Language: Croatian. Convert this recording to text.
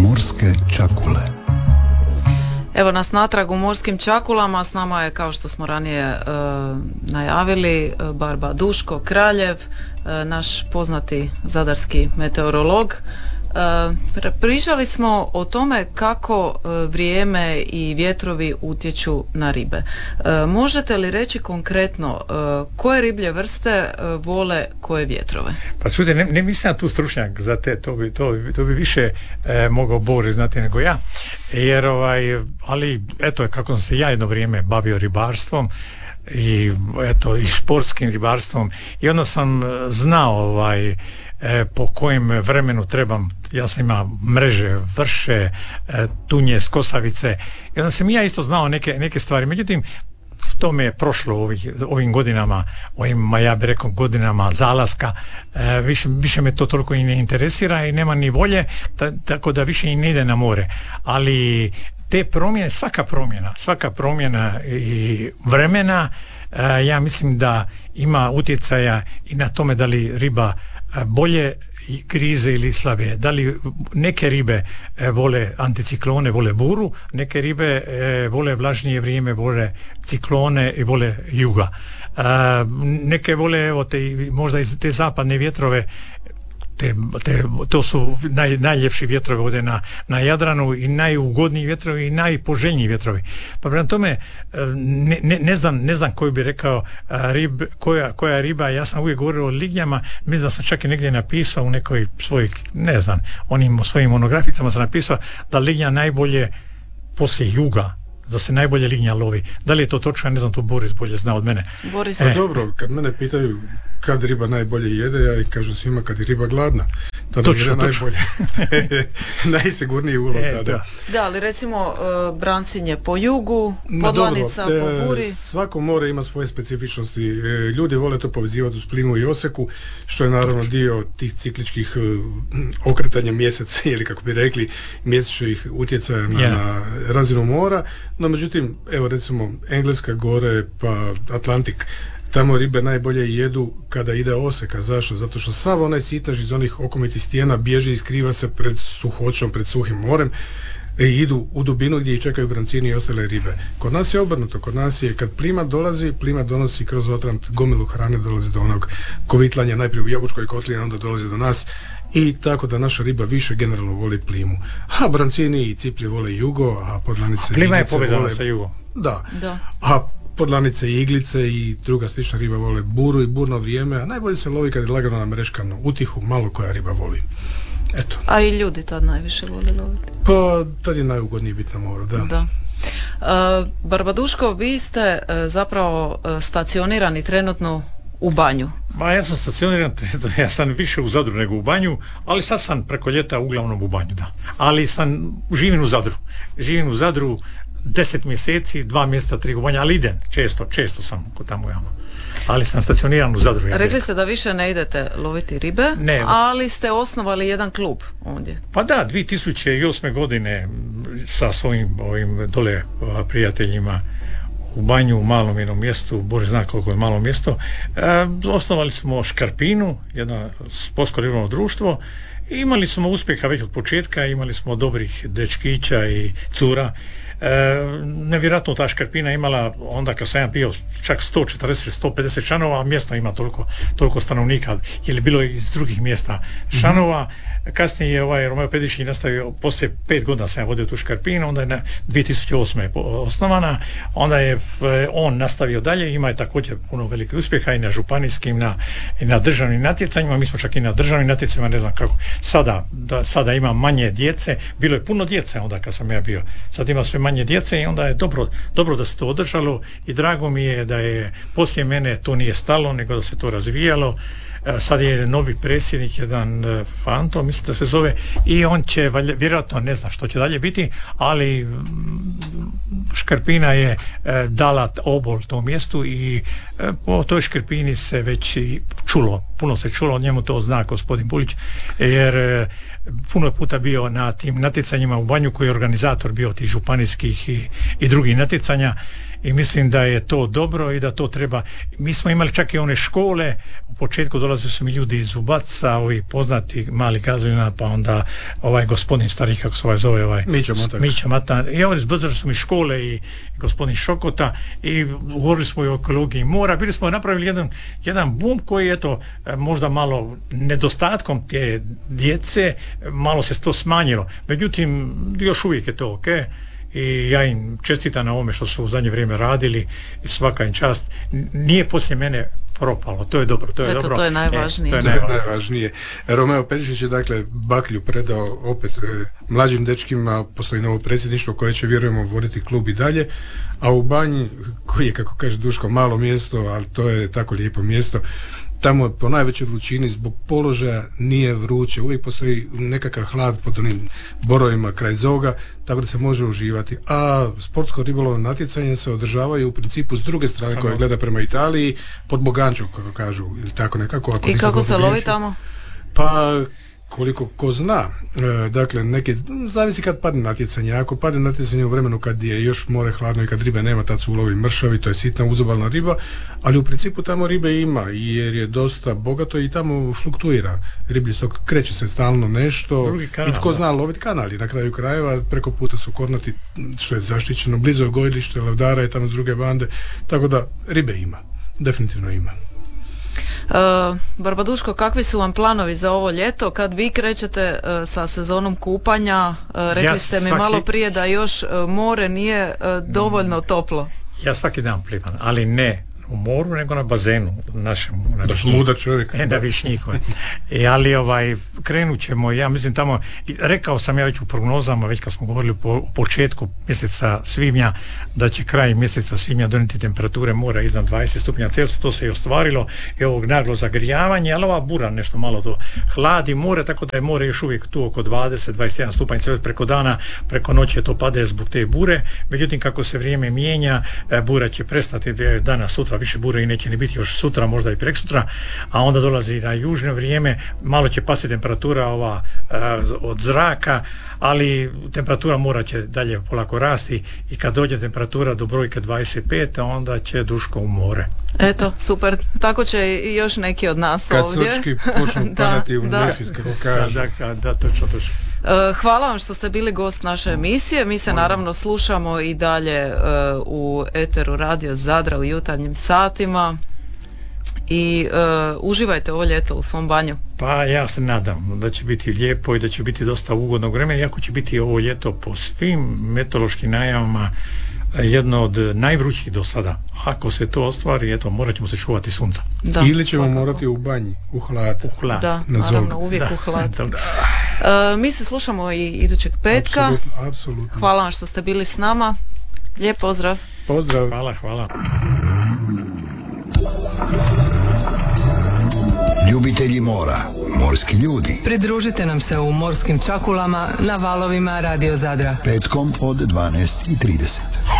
Morske čakule. Evo nas natrag u Morskim čakulama, s nama je, kao što smo ranije najavili, Barba Duško Kraljev, naš poznati zadarski meteorolog. Pričali smo o tome kako vrijeme i vjetrovi utječu na ribe. Možete li reći konkretno koje riblje vrste vole koje vjetrove? Pa čujte, ne mislim tu stručnjak za te, to bi više mogao Boris znati nego ja, jer ali eto, kako sam se ja jedno vrijeme bavio ribarstvom i športskim ribarstvom, i onda sam znao po kojem vremenu trebam. Ja sam imao mreže, vrše, tunje, skosavice, i onda sam ja isto znao neke stvari. Međutim, to me je prošlo ovim godinama, ja bih rekao godinama zalaska, više me to toliko i ne interesira i nema ni volje, tako da više i ne ide na more. Ali te promjene, svaka promjena i vremena, ja mislim da ima utjecaja i na tome da li riba bolje grize ili slabije. Da li neke ribe vole anticiklone, vole buru, neke ribe vole vlažnije vrijeme, vole ciklone i vole juga. Neke vole možda iz te zapadne vjetrove, to su najljepši vjetrovi ovdje na Jadranu i najugodniji vjetrovi i najpoželjniji vjetrovi. Pa prema tome ne znam koji bi rekao koja riba. Ja sam uvijek govorio o lignjama, mislim da sam čak i negdje napisao u nekoj svojih, ne znam, onim svojim monograficama sam napisao da lignja najbolje poslije juga, da se najbolje lignja lovi. Da li je to točno? Ne znam, to Boris bolje zna od mene. Boris. Dobro, kad mene pitaju kad riba najbolje jede, ja kažem svima kad je riba gladna. Tada je najbolje. Najsigurniji ulov. Da, ali recimo brancinje po jugu, podlanica po buri. Svako more ima svoje specifičnosti. Ljudi vole to povezivati uz Plimu i Oseku, što je naravno dio tih cikličkih okretanja mjeseca, ili kako bi rekli, mjesečnih utjecaja na razinu mora. No međutim, evo recimo Engleska gore pa Atlantik, tamo ribe najbolje jedu kada ide oseka. Zašto? Zato što sav onaj sitaž iz onih okomitih stijena bježi i skriva se pred suhoćom, pred suhim morem, i idu u dubinu gdje ih čekaju brancini i ostale ribe. Kod nas je obrnuto. Kod nas je kad plima donosi kroz otrant gomilu hrane, dolazi do onog kovitlanja, najprije u Jabučkoj kotlini, onda dolazi do nas, i tako da naša riba više generalno voli plimu. A brancini i ciplje vole jugo, a podlanice... Plima je povezana sa jugom. Da. A podlanice i iglice i druga slična riba vole buru i burno vrijeme, a najbolje se lovi kad je lagano namreškano. Utihu malo koja riba voli. Eto. A i ljudi tad najviše vole loviti? Pa tad je najugodnije biti na moru, da. Barba Duško, vi ste zapravo stacionirani trenutno u Banju. Ja sam stacioniran, ja sam više u Zadru nego u Banju, ali sad sam preko ljeta uglavnom u Banju, da. Ali živim u Zadru 10 mjeseci, 2 mjeseca, 3 u Banju, ali idem, često sam kod tamo jamo. Ali sam stacioniran u Zadru. Rekli ste da više ne idete loviti ribe, ali ste osnovali jedan klub ondje. Pa da, 2008. godine sa svojim dole prijateljima u Banju, u malom jednom mjestu, Bože zna koliko je malo mjesto, osnovali smo Škarpinu, jedno sportsko ribolovno društvo. Imali smo uspjeha već od početka, imali smo dobrih dečkića i cura. Nevjerojatno ta Škarpina imala, onda kad sam ja bio, čak 140-150 članova, a mjesto ima toliko stanovnika, jer je bilo iz drugih mjesta članova. Kasnije je Romeo Pedišić nastavio, poslije 5 godina sam ja vodio tu Škarpinu, onda je 2008. osnovana, onda je on nastavio dalje, ima je također puno velikih uspjeha i na županijskim i na državnim natjecanjima. Mi smo čak i na državnim natjecanjima, ne znam kako, sada ima manje djece, bilo je puno djece onda kad sam ja bio, sad ima sve manje djece i onda je dobro da se to održalo i drago mi je da je poslije mene to nije stalo, nego da se to razvijalo. Sad je novi predsjednik, jedan Fanto, mislim da se zove, i on će vjerojatno, ne znam što će dalje biti, ali Škarpina je dala obol tom mjestu i po toj Škarpini se već čulo, puno se čulo, njemu to zna gospodin Bulić, jer puno je puta bio na tim natjecanjima u Banju koji je organizator bio tih županijskih i drugih natjecanja i mislim da je to dobro i da to treba. Mi smo imali čak i one škole, u početku dolazili su mi ljudi iz Zubaca, ovi poznati mali Gazlina, pa onda ovaj gospodin stari, kako se zove, Mića Matan, i oni zbrzali su mi škole i gospodin Šokota i govorili smo i o ekologiji mora. Bili smo napravili jedan boom koji eto možda malo nedostatkom te djece malo se to smanjilo, međutim još uvijek je to ok i ja im čestitam na ovome što su u zadnje vrijeme radili i svaka im čast. Nije poslije mene propalo, to je dobro, to je dobro. To je najvažnije. Najvažnije. Romeo Perišić je dakle baklju predao opet mlađim dečkima, postoji novo predsjedništvo koje će vjerujemo voditi klub i dalje, a u Banji, koji je kako kaže Duško malo mjesto, ali to je tako lijepo mjesto, tamo je po najvećoj vrućini zbog položaja nije vruće, uvijek postoji nekakav hlad pod onim borovima kraj Zoga, tako da se može uživati. A sportsko ribolovno natjecanje se održavaju u principu s druge strane koja gleda prema Italiji, pod Bogančom, kako kažu, ili tako nekako. I kako se lovi tamo? Pa koliko ko zna, dakle zavisi kad padne natjecanje. Ako padne natjecanje u vremenu kad je još more hladno i kad ribe nema, tad su ulovi mršavi, to je sitna uzobalna riba, ali u principu tamo ribe ima jer je dosta bogato i tamo fluktuira riblji stok, kreće se stalno nešto i tko zna loviti kanali, na kraju krajeva preko puta su Kornati, što je zaštićeno, blizu je gojilište, Levdara je tamo s druge bande, tako da ribe ima, definitivno ima. Barbaduško, kakvi su vam planovi za ovo ljeto kad vi krećete sa sezonom kupanja? Rekli ste mi malo prije da još more nije dovoljno toplo. Ja svaki dan plivam, ali ne u moru, nego na bazenu našem, muda čovjek. Na Višnjiku. Ali krenut ćemo, ja mislim tamo, rekao sam ja već u prognozama, već kad smo govorili po početku mjeseca svibnja, da će kraj mjeseca svibnja donijeti temperature mora iznad 20 stupnja Celzija, to se i ostvarilo i ovog naglo zagrijavanje, ali ova bura nešto malo to hladi more, tako da je more još uvijek tu oko 20-21 stupanj Celzija preko dana, preko noći to pade zbog te bure, međutim kako se vrijeme mijenja, bura će prestati danas, sutra više bure i neće ni biti još sutra, možda i preksutra, a onda dolazi na južno vrijeme, malo će pasti temperatura od zraka, ali temperatura mora će dalje polako rasti i kad dođe temperatura do brojke 25, onda će Duško u more. Eto, super, tako će i još neki od nas kad ovdje. Kad srčki počnu padati u nesvijest, kako kaže. Da, točno. Hvala vam što ste bili gost naše emisije. Mi se naravno slušamo i dalje u eteru Radio Zadra u jutarnjim satima i uživajte ovo ljeto u svom banju. Pa ja se nadam da će biti lijepo i da će biti dosta ugodnog vremena, iako će biti ovo ljeto po svim meteorološkim najavama jedno od najvrućih do sada. Ako se to ostvari, eto, morat ćemo se čuvati sunca. Da, ili ćemo morati u banji, u hlad. Da, naravno, uvijek u hlad. Mi se slušamo i idućeg petka. Apsolutno. Hvala vam što ste bili s nama. Lijep pozdrav. Pozdrav. Hvala. Ljubitelji mora, morski ljudi. Pridružite nam se u Morskim čakulama na valovima Radio Zadra. Petkom od 12:30.